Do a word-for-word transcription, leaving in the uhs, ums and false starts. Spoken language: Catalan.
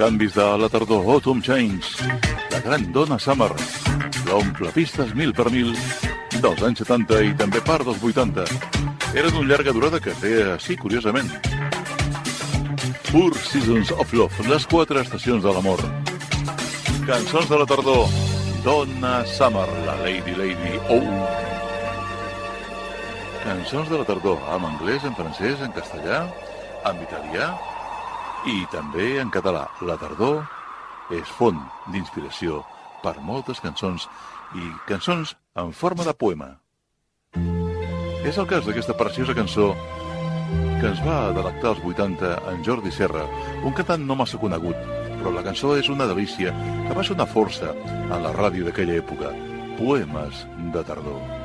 canvis de la tardor, Autumn Change, la gran Donna Summer, l'omplepistes mil per mil dels anys setanta i també part dels vuitanta. Era d'un llarga durada que feia així, curiosament. Four Seasons of Love, les quatre estacions de l'amor. Cançons de la tardor, Donna Summer, la Lady Lady, oh! Cançons de la tardor, en anglès, en francès, en castellà, en italià i també en català. La tardor és font d'inspiració per moltes cançons i cançons en forma de poema. És el cas d'aquesta preciosa cançó que ens va delectar als vuitanta en Jordi Serra, un cantant no massa conegut, però la cançó és una delícia que va ser una força en la ràdio d'aquella època. Poemes de tardor.